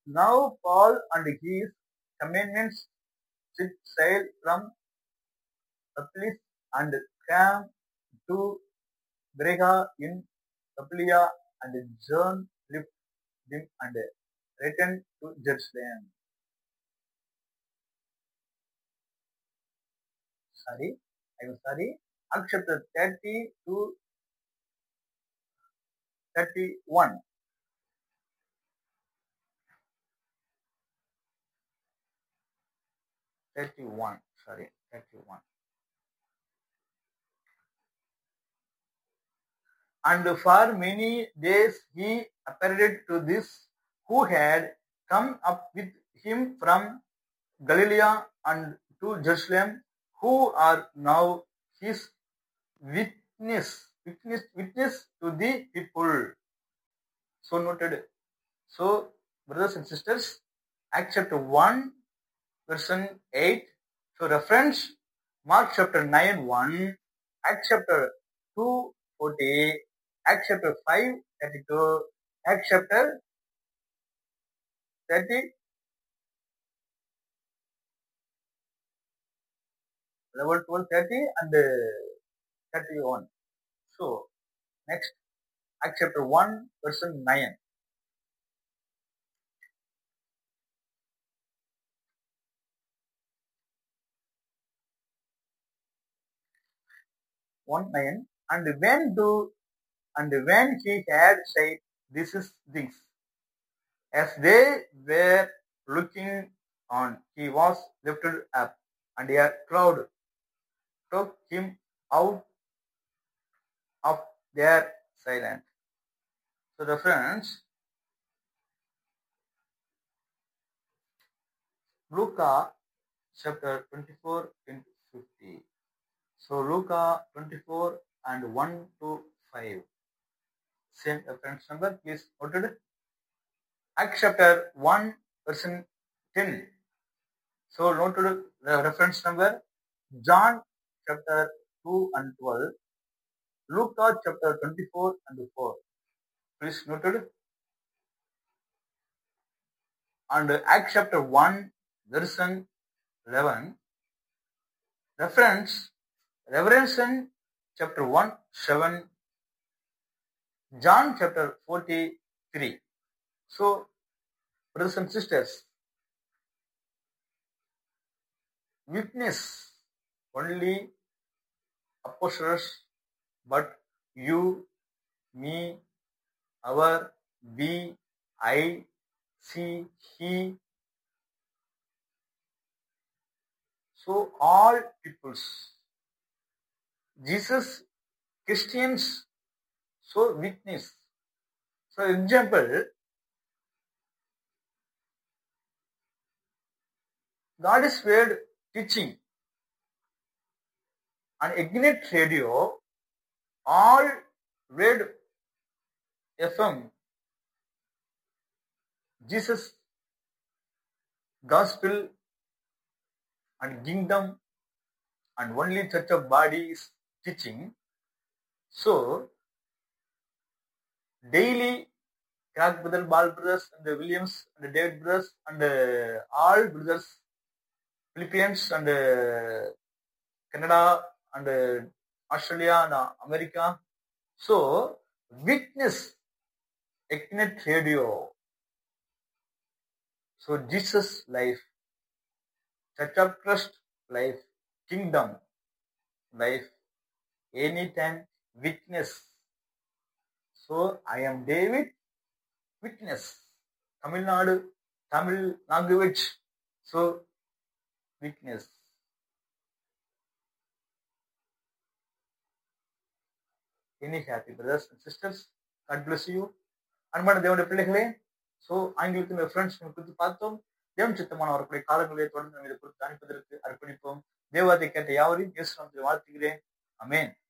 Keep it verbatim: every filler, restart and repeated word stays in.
Now Paul and his companions set sail from Paphos and came to Berea in Pamphylia, and John left them and returned to Jerusalem. Sorry, I am sorry. Acts chapter thirty to thirty-one. thirty-one. Sorry, thirty-one. And for many days he appeared to these who had come up with him from Galilee and to Jerusalem, who are now his witness, witness, witness to the people. So noted. So, brothers and sisters, Acts chapter one, verse eight. So reference Mark chapter nine, one, Acts chapter two, forty, Acts chapter five, thirty-two, Acts chapter thirty, eleven, twelve, thirty, and thirty-one. So, next, Acts chapter one, verse nine. one nine. And when do and when he had said these things, as they were looking on, he was lifted up, and a crowd took him out of their silence. So the friends, Luca chapter twenty-four into fifty. So Luca twenty-four and one to five. Same reference number, please noted. Acts chapter one, verse ten. So noted the reference number. John chapter two and twelve. Luca chapter twenty-four and four. Please noted. And Acts chapter one, verse eleven. Reference Revelation chapter one, seven. John chapter forty-three. So, brothers and sisters, witness only apostles, but you, me, our, we, I, she, he. So all peoples. Jesus, Christians, so witness. So example, God is word teaching on Ignite Radio, all word F M, Jesus, gospel and kingdom and only church of body is teaching. So daily Crack Brother Ball brothers and the Williams and the David brothers and uh, all brothers, Philippines and uh, Canada and uh, Australia and uh, America. So witness Ignite Radio. So Jesus life, Church of Christ life, kingdom life, anytime witness. So I am David, witness. Tamil Nadu, Tamil language. So witness. Any happy brothers and sisters. God bless you. அன்பான தேவனுடைய பிள்ளைகளே, so ஆங்கிலத்தின் friends குறித்து பார்த்தோம். தேவன் சித்தமான அவர்களுடைய காலங்களை தொடர்ந்து இதை குறித்து அனுப்பதற்கு அர்ப்பணிப்போம். தேவாதை கேட்ட யாவரையும் இயேசு நாமத்தில் வாழ்த்துகிறேன். ஆமென்.